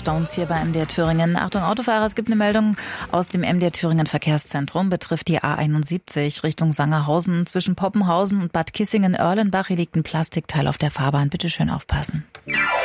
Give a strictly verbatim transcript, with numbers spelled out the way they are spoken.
Staus hier bei M D R Thüringen. Achtung Autofahrer, es gibt eine Meldung aus dem M D R Thüringen Verkehrszentrum. Betrifft die A einundsiebzig Richtung Sangerhausen. Zwischen Poppenhausen und Bad Kissingen-Erlenbach. Hier liegt ein Plastikteil auf der Fahrbahn. Bitte schön aufpassen.